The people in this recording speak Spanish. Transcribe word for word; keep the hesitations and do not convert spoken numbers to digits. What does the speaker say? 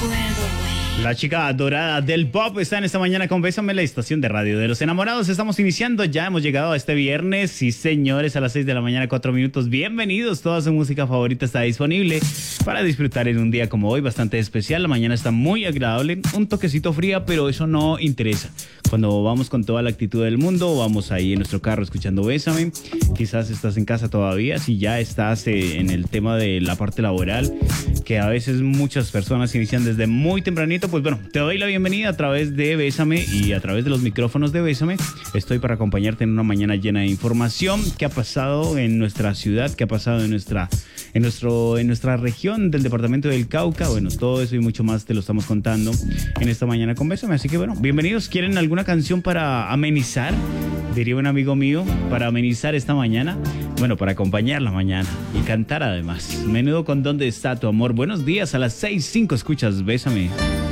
La chica dorada del pop está en esta mañana con Bésame, la estación de radio de los enamorados. Estamos iniciando, ya hemos llegado a este viernes. Sí, señores, a las seis de la mañana, cuatro minutos. Bienvenidos, toda su música favorita está disponible para disfrutar en un día como hoy, bastante especial. La mañana está muy agradable, un toquecito fría, pero eso no interesa. Cuando vamos con toda la actitud del mundo, vamos ahí en nuestro carro escuchando Bésame. Quizás estás en casa todavía, si ya estás eh, en el tema de la parte laboral, que a veces muchas personas inician desde muy tempranito. Pues bueno, te doy la bienvenida a través de Bésame y a través de los micrófonos de Bésame. Estoy para acompañarte en una mañana llena de información. ¿Qué ha pasado en nuestra ciudad? ¿Qué ha pasado en nuestra, en nuestro, en nuestra región del departamento del Cauca? Bueno, todo eso y mucho más te lo estamos contando en esta mañana con Bésame. Así que bueno, bienvenidos. ¿Quieren alguna canción para amenizar? Diría un amigo mío, para amenizar esta mañana. Bueno, para acompañar la mañana y cantar además. Menudo con ¿Dónde está tu amor? Buenos días, a las seis cinco escuchas Bésame.